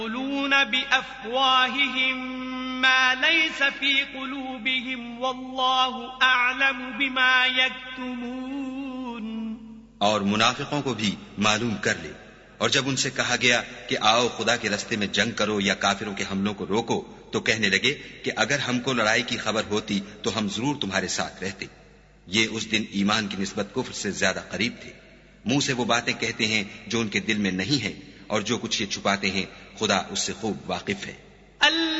يقولون بأفواههم ما ليس في قلوبهم والله أعلم بما يكتمون। और मुनाफिकों को भी मालूम कर ले। और जब उनसे कहा गया कि आओ खुदा के रास्ते में जंग करो या काफिरों के हमलों को रोको, तो कहने लगे कि अगर हमको लड़ाई की खबर होती तो हम जरूर तुम्हारे साथ रहते। ये उस दिन ईमान की निस्बत कुफ्र से ज्यादा करीब थे। मुंह से वो बातें कहते हैं जो उनके दिल में नहीं है, और जो कुछ ये छुपाते हैं खुदा उससे खूब वाकिफ है।